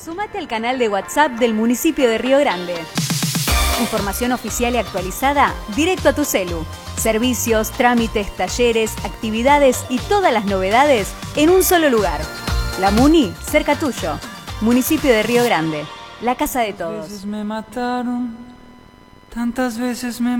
Sumate al canal de WhatsApp del municipio de Río Grande. Información oficial y actualizada directo a tu celu. Servicios, trámites, talleres, actividades y todas las novedades en un solo lugar. La Muni, cerca tuyo. Municipio de Río Grande, la casa de todos. Tantas veces me mataron, tantas veces me